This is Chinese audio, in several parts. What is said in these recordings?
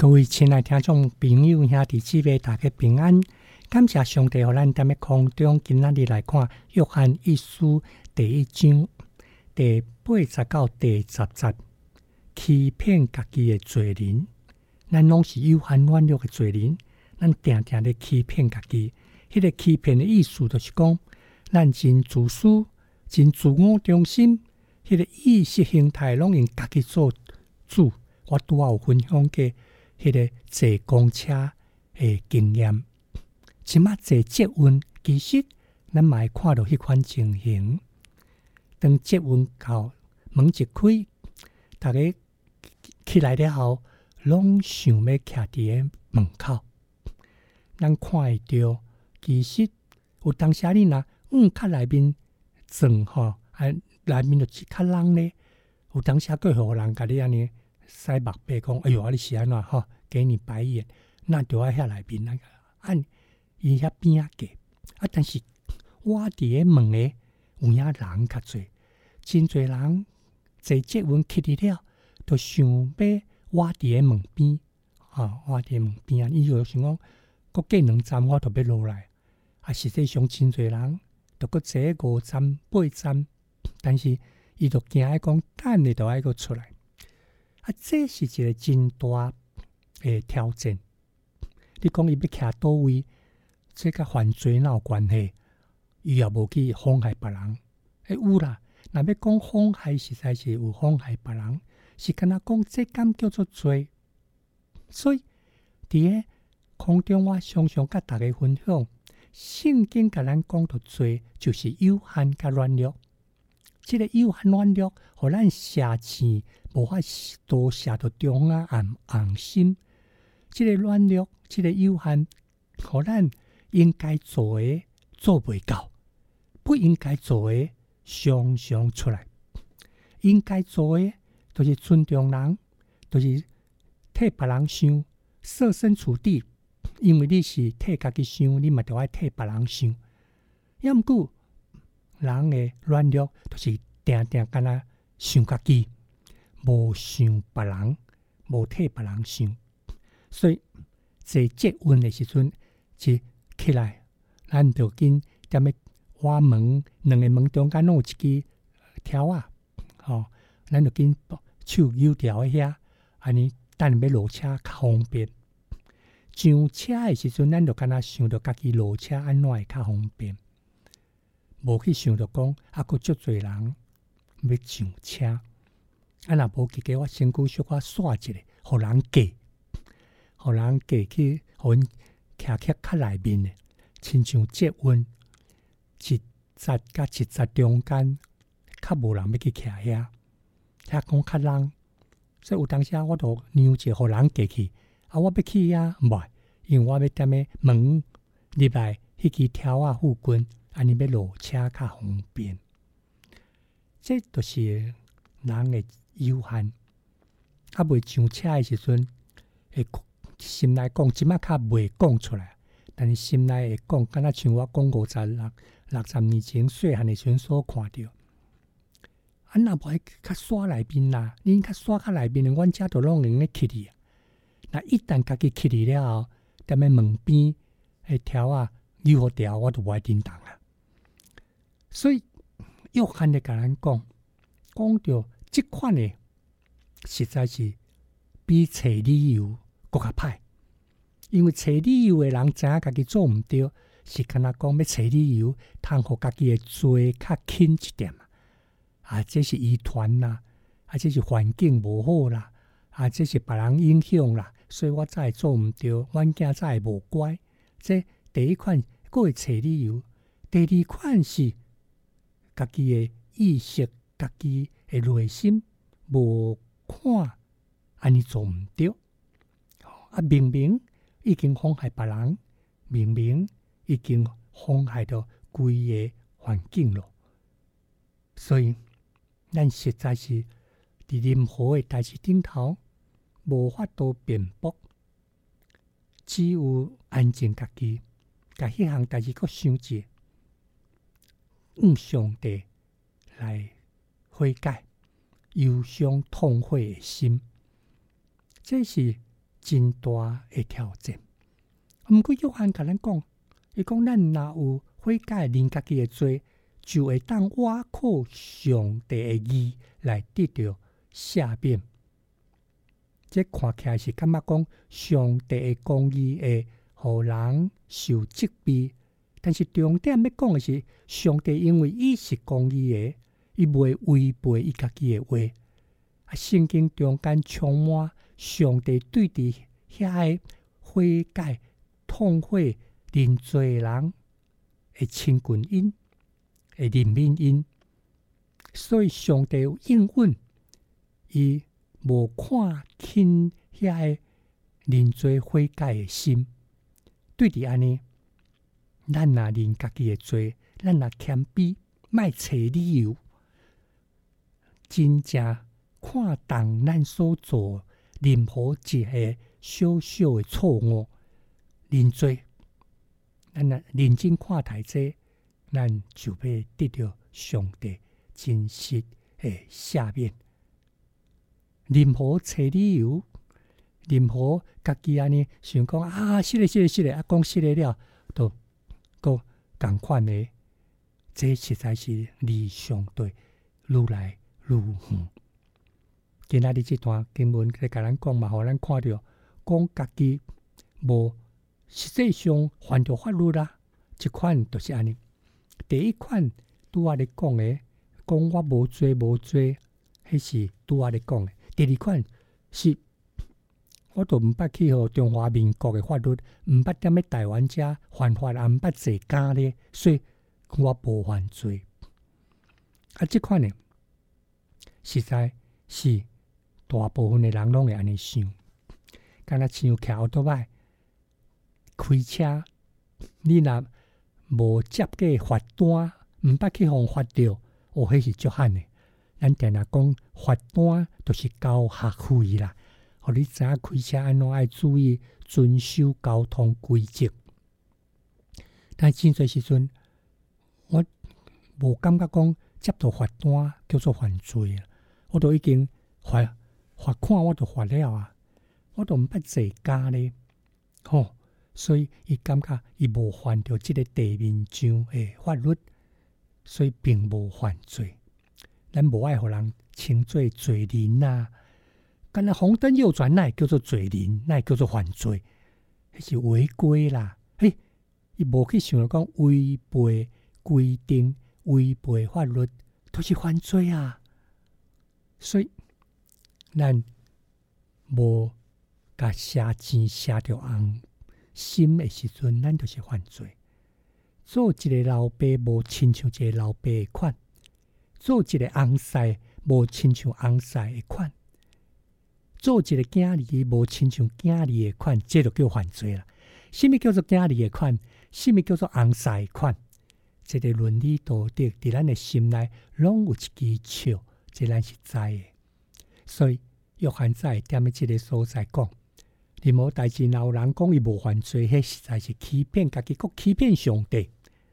各位亲爱听众朋友兄弟姊妹，大家平安。感谢上帝，让咱踮咧空中今仔日来看约翰一书第1章第80到第10节，欺骗家己的罪人。咱拢是有限软弱的罪人，咱定定咧欺骗家己。迄个欺骗的意思就是讲，咱真自私、真自我中心，迄个意识形态拢用家己做主。我拄仔有分享过迄个坐公车的经验。即马坐捷运，其实咱嘛会看到迄款情形。当捷运到门一开，大家起来了后，拢想要徛伫个门口。咱看会到，其实有当时你若较内面装吼，内面就是较人咧。有当时佫互人甲你安尼塞目白讲，哎哟，你是安怎吼？给你白眼，那就要遐内面那个按伊遐边仔过。但是我伫个门诶，有影人较侪，真侪人坐捷运起嚟了，就想要我伫个门边，我伫个门边啊，伊就想讲，佫过2站我就要落来。实际上真侪人，就佫坐5站、8站，但是伊就惊爱讲，等下就爱佫出来。这是一个真大的挑战。你讲伊要徛倒位，这甲犯罪哪有关系？伊也无去妨害别人。有啦，若要讲妨害，实在是有妨害别人，是敢若讲这敢叫做罪。所以伫个空中，我常常甲大家分享，圣经甲咱讲到罪，就是有限甲软弱。这个有限软弱，互咱射箭无法多射到中啊红心。这个软弱，这个有限，互咱应该做的做袂到，不应该做的常常出来。应该做的，就是尊重人，就是替别人想，设身处地。因为你是替家己想，你嘛就爱替别人想。要毋过，人的软弱就是定定敢若想家己，无想别人，无替别人想。所以坐捷运的时阵，是起来，咱就紧踮咧我门2个门中间拢有一支条啊，咱就紧手扭条遐，安尼等要落车较方便。上车的时阵，咱就敢若想着家己落车安怎会较方便，无去想着讲佫足侪人要上车。若无记个，我身躯小可刷一下，互人过去，互因徛较内面的，亲像捷运一节甲一节中间，较无人要去徛遐讲较人。所以有当时我就让一个互人过去。我要去无，因为我要踮咧门入来迄支条仔附近，安尼要落车较方便。这就是人的有限。未上车的时阵，会心内讲，即摆较袂讲出来，但是心内会讲，敢若像我讲60年前细汉的时阵所看到。若无爱较山内面啦，恁较山较内面的，阮遮就拢用咧去哩。那一旦家己起嚟了后，踮咧门边迄条啊扭好条，我就无爱叮当啊。所以约翰咧甲咱讲到即款的，实在是比找理由更较歹。因为找理由的人知影家己做毋对，是敢若讲要找理由，通互家己的罪较轻一点这是遗传啦，这是环境无好啦，这是别人影响啦。所以我才会做毋对，阮囝才会无乖。这第一款，佫会找理由；第二款是家己的意识、家己的内心无看，安尼做毋对。明明已经妨害别人，明明已经妨害到规个环境了。所以，咱实在是伫任何的代志顶头，无法度辩驳，只有安静家己，甲迄项代志搁想一下，向上帝来悔改，忧伤痛悔的心，这是真大的挑战。毋过约翰甲咱讲，伊讲咱若有悔改认家己的罪，就会当倚靠上帝的义来得到赦免。这看起来是感觉讲上帝的公义会互人受责备，但是重点要讲的是，上帝因为伊是公义的，伊袂违背伊家己的话。圣经中间充满上帝对伫遐个悔改、痛悔、认罪的人会亲近因，会怜悯因，所以上帝有应允，伊无看轻遐个认罪悔改的心。对伫安尼，咱若认家己的罪，咱若谦卑，莫找理由，真正看重咱所做任何一个小小的错误，认罪，咱若认真看待这，咱就要得到上帝真实的赦免。任何找理由，任何家己安尼想讲啊，是的，讲是的了，都个共款的，这实在是离上帝愈来愈远。今仔日这段经文在甲咱讲嘛，互咱看到讲家己无实际上犯着法律啦。一款就是安尼。第一款拄仔咧讲的，讲我无罪，迄是拄仔咧讲的。第二款是，我都毋捌去互中华民国的法律，毋捌踮咧台湾遮犯法，也毋捌坐监咧，所以我无犯罪。这款呢，实在是大部分的人拢会安尼想，敢若像骑奥多摆开车，你若无接过罚单，毋捌去互罚着，迄是足罕的。咱定定讲罚单就是交学费啦，互你知影开车安怎爱注意遵守交通规则。但真侪时阵，我无感觉讲接到罚单叫做犯罪啊，我都已经罚款我都罚了啊，我都毋捌坐监咧，所以伊感觉伊无犯着即个地面上的法律，所以并无犯罪。咱无爱互人称作罪人啊，敢若红灯右转，那会叫做罪人，那会叫做犯罪，迄是违规啦。伊无去想讲违背规定、违背法律，都是犯罪啊。所以咱无甲写钱写着红心的时阵，咱就是犯罪。做一个老爸无亲像一个老爸的款，做一个翁婿无亲像翁婿的款，做一个囝儿无亲像囝儿的款，这就叫犯罪啦。什么叫做囝儿的款？什么叫做翁婿的款？这个伦理道德伫咱的心内拢有一支笑，这咱是知的。所以约翰在踮咧这个所在讲，任何代志若有人讲伊无犯罪，迄实在是欺骗家己，佮欺骗上帝。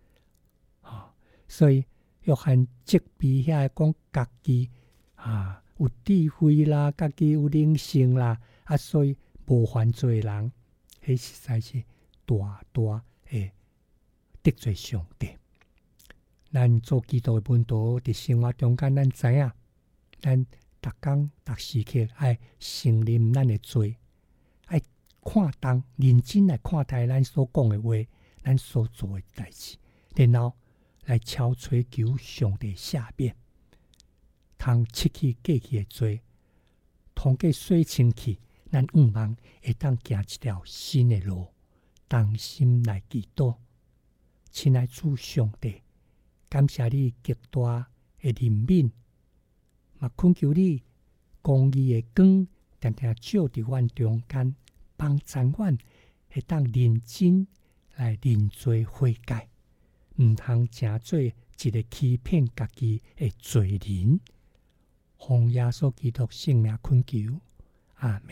所以约翰责备遐讲家己有智慧啦，家己有灵性啦，所以无犯罪的人，迄实在是大大的得罪上帝。咱做基督的门徒，伫生活中间，咱知影，咱逐工逐时刻爱承认咱的罪，爱看重认真来看待咱所讲的话，咱所做的代志，然后来超吹求上帝赦免，通拭去过去的罪，通过洗清气，咱毋茫会当行一条新的路，同心来祈祷。亲爱主上帝，感谢你极大的怜悯，嘛恳求你公义的光，常常照伫阮中间，帮助阮会当认真来认罪悔改，毋通成做一个欺骗家己的罪人。奉耶稣基督圣名恳求，阿们。